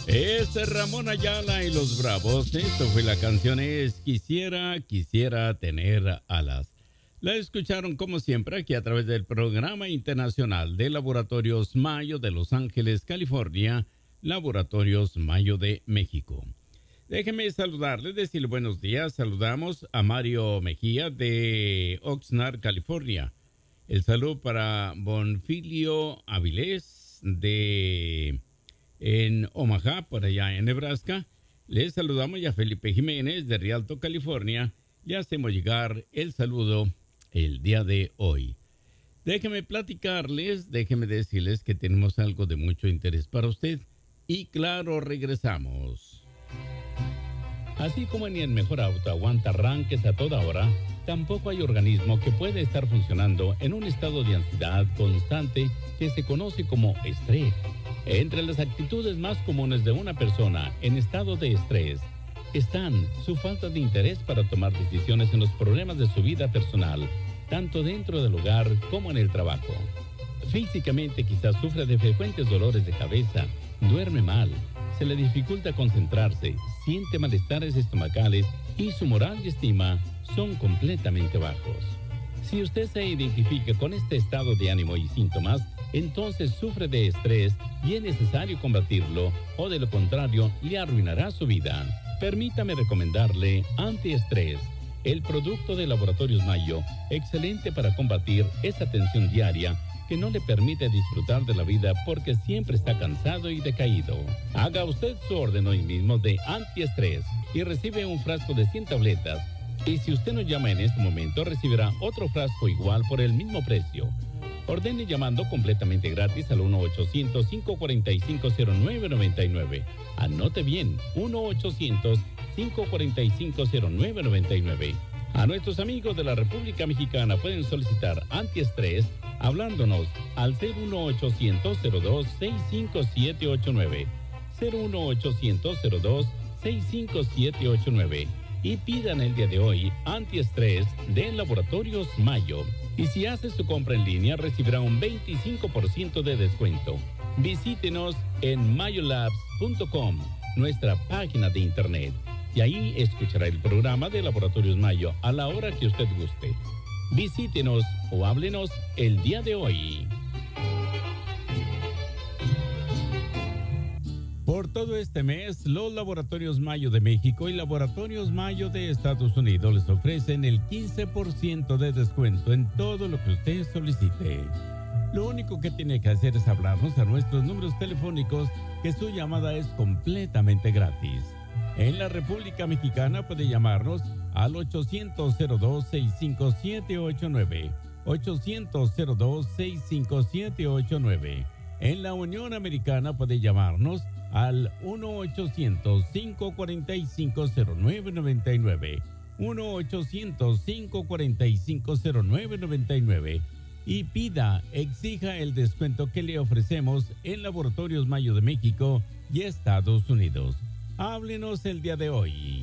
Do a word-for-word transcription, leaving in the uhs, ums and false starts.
Es Ramón Ayala y los Bravos. Esto fue la canción es Quisiera, quisiera tener alas. La escucharon como siempre aquí a través del Programa Internacional de Laboratorios Mayo de Los Ángeles, California, Laboratorios Mayo de México. Déjenme saludarles, decirle buenos días. Saludamos a Mario Mejía de Oxnard, California. El saludo para Bonfilio Avilés de en Omaha, por allá en Nebraska. Les saludamos ya a Felipe Jiménez de Rialto, California. Le hacemos llegar el saludo el día de hoy. Déjenme platicarles, déjenme decirles que tenemos algo de mucho interés para usted. Y claro, regresamos. Así como ni el mejor auto aguanta arranques a toda hora, tampoco hay organismo que pueda estar funcionando en un estado de ansiedad constante que se conoce como estrés. Entre las actitudes más comunes de una persona en estado de estrés están su falta de interés para tomar decisiones en los problemas de su vida personal, tanto dentro del hogar como en el trabajo. Físicamente quizás sufre de frecuentes dolores de cabeza, duerme mal, se le dificulta concentrarse, siente malestares estomacales y su moral y estima son completamente bajos. Si usted se identifica con este estado de ánimo y síntomas, entonces sufre de estrés y es necesario combatirlo, o de lo contrario le arruinará su vida. Permítame recomendarle Antiestrés, el producto de Laboratorios Mayo, excelente para combatir esa tensión diaria que no le permite disfrutar de la vida porque siempre está cansado y decaído. Haga usted su orden hoy mismo de Antiestrés y recibe un frasco de cien tabletas. Y si usted nos llama en este momento, recibirá otro frasco igual por el mismo precio. Ordene llamando completamente gratis al uno ochocientos, cinco cuatro cinco, cero nueve nueve nueve. Anote bien, uno ochocientos, cinco cuatro cinco, cero nueve nueve nueve. A nuestros amigos de la República Mexicana pueden solicitar Antiestrés hablándonos al cero uno ochocientos, cero dos, seis cinco siete ocho nueve. cero uno ochocientos, cero dos, seis cinco siete ocho nueve. Y pidan el día de hoy Antiestrés de Laboratorios Mayo. Y si hace su compra en línea, recibirá un veinticinco por ciento de descuento. Visítenos en mayolabs punto com, nuestra página de internet. Y ahí escuchará el programa de Laboratorios Mayo a la hora que usted guste. Visítenos o háblenos el día de hoy. Por todo este mes, los Laboratorios Mayo de México y Laboratorios Mayo de Estados Unidos les ofrecen el quince por ciento de descuento en todo lo que usted solicite. Lo único que tiene que hacer es hablarnos a nuestros números telefónicos, que su llamada es completamente gratis. En la República Mexicana puede llamarnos al ochocientos, cero dos, seis cinco siete ocho nueve, ochocientos, cero dos, seis cinco siete ocho nueve. En la Unión Americana puede llamarnos al uno ochocientos, cinco cuatro cinco, cero nueve nueve nueve, uno ochocientos, cinco cuatro cinco, cero nueve nueve nueve, y pida, exija el descuento que le ofrecemos en Laboratorios Mayo de México y Estados Unidos. Háblenos el día de hoy.